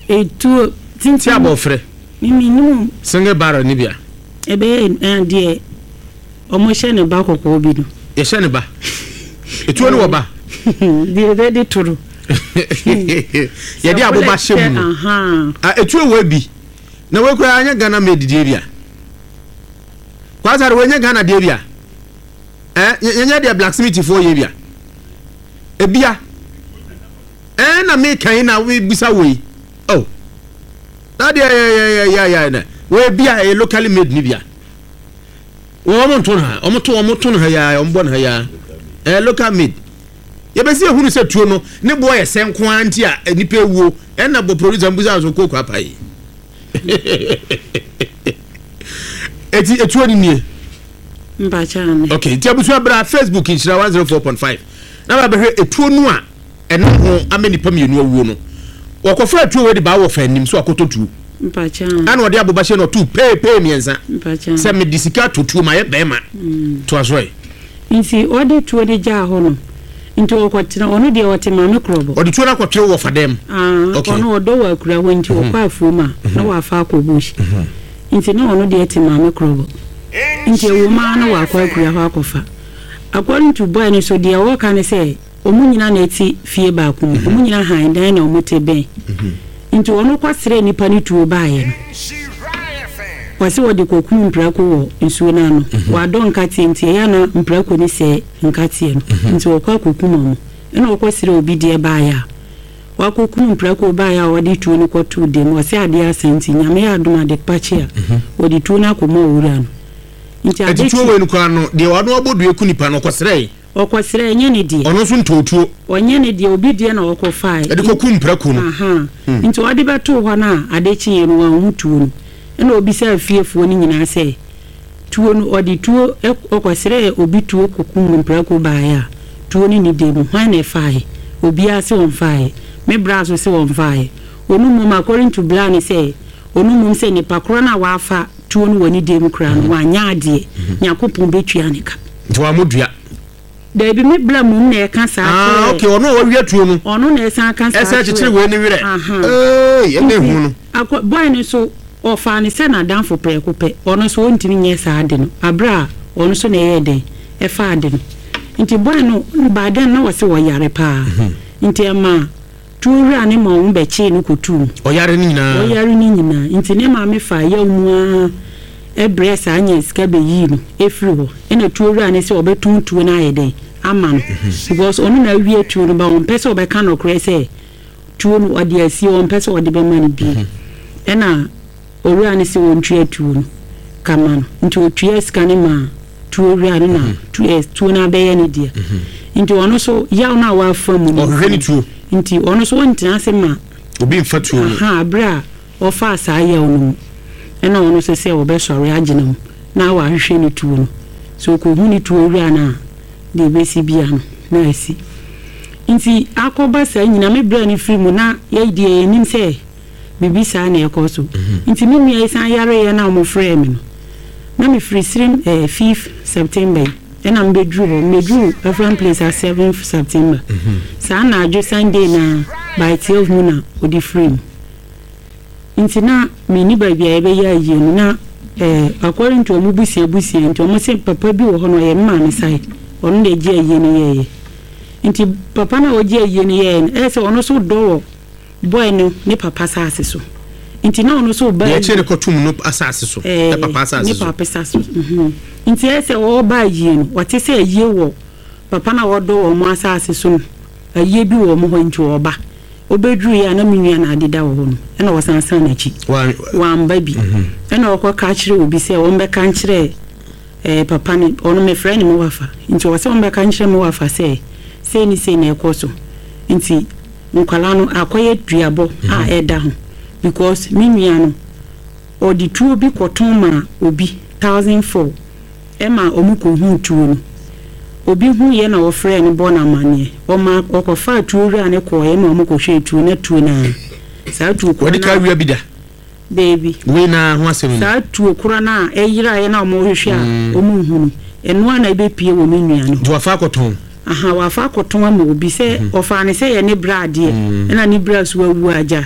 etu tinti abofre mimi no single barrel ni bia ebe de omo hye ne ba kokko bi no ye hye ne ba etu no wo ba de de turu ye de aboba hye mu etu wo bi na we kura anya Ghana made de bia kwazare we nya Ghana de bia nya de blacksmith for ye bia ebia na me kan na we bisa we oh that yeah na we bia e locally made ni bia wo mo ton ha omo ton ha ya ombo na ha ya local made ye be se ehunu se tuo no ne bo ye senko anti a nipa ewuo na bo producer mbuza so kokwa pai etuo ni nie mbacha ne okay ti abusu abra Facebook inshira 104.5 na ba behwe etuo no a eno ho amenipa mienu awuo no wakofa etuo we de ba wo fa nim so akototu mbacha ana ode abobahye no tu pe mienza mbacha se medisika totu ma ye bema to asoi nsi ode tuo de ja ho no nti okwatina ono de wotima me krobo ode tuo na kwatwe wo fa dem okay ono odo wa kura ho nti okwa afuma na wa fa akobush nti na ono de etima me krobo nti wo ma na wa kwa kura ho akofa according to boy ni so de wo kan say omunyina na eti fie ba ku omunyina han dan na omotebe nti ono kwasere nipa ni tuo baaye no wase wodi koku mprako wo nsuo na no wa don nkati nti ya na mprako ni se nkati no nti okwa koku mo ena okwasere obi de baaye wa koku mprako baaye wodi tuo ni kotu de mo se ade asenti nyame ya adoma de pachi a wodi tuo na komo owura no nti ade tuo we nkwa no de wado obodu eku nipa no kwasere okwasere enye ne die ono so ntotuo onye ne die obi die na okofai ade koku mprako no nti wadi beto ho na ade chiye no wan hutuo no ena obi sa afiefo ni nyina se tuo no odi tuo okwasere obi tuo koku mprako baaya tuo ni de no hwan na fai obi ase on fai me brazo se on fai onu mum according to plan say onu mum se ni pakro na wafa tuo no wani de mu kra no wanya ade nyakopon betwa ne ka to amodua da bi me bla mum na e kan sa okay ono wo wi atuo no ono na e san kan sa ese chichiri we ni wire ye ne hu no boy ni so ofa ni se na dan fo preko pe ono so ontimi nye sa ade no abra ono so na ye den e fa ade no nti boy no ba den na wose wo yare pa nti ama tuuri ani ma on be chi ni kotu o yare ni nyina nti ne ma me fa ya mu ebresa anya sika be yi no efiri ho ena tuuri ani se obetuntu na ayede ama no because onu na wie tuuri ba on pese obeka no kure se tuuri odi asi on pese odi be mani bi ena oru ani se won tue tuuri kama no nti otue sika ni ma tuuri ani na tuuri na be ye ni dia nti ono so ya na wa famu no ohwe tuo nti ono so ntina se ma obi mfa tuo abra ofa asa ya onu ena ono se obe sori agina mu na wa hwehwe ni tuo no so ko hu ni tuo wi ana de besi bia no na asi nti akoba sa nyina me bra ni free mu na ye die enim se bibi sa na ekoso nti me nua san yare ye na mo free me no na me free 5th September ena mbedru every place at 7th September sa na aju Sunday na by 12 muna odi free nti na me ni ba bia ebe ya yi na according to omubusia nti omo se papa bi wo ho no ye mma me sai onu de je yi ni ye nti papa na oje yi ni ye se onu so do boy no ni papa sa aseso nti na onu so ba ye che ne kotum no asase so papa asase so ni papa asase nti ese wo ba yi no wate se aye wo papa na wo do wo mo asase so aye bi wo mo ho nti wo ba obedru ya na menua na adida wo no ena wo sansan na chi wan ba bi ena wo ka kire obi se wo mbeka nkire papa ni ono me friend mo wafa nti wo se wo mbeka nkire mo wafa se ni na ekoso nti nkwala no akoye duabo a eda ho because menua no odi tuo bi koton ma obi 1004 ema omuko hu tuo no obi hu ye na wo friend bona mane o ma okofa tuo ri ane ko ye na omuko hwe tuo na tuo na sa tuo ko na ka wi abida baby we na ho asem sa tuo kura na eyira ye na omo hwe a omu hu eno ana ebe pie wo menua no do afa koton wa fa koton ma obi se ofa ne se ye ne brade e na ne bra so awu aja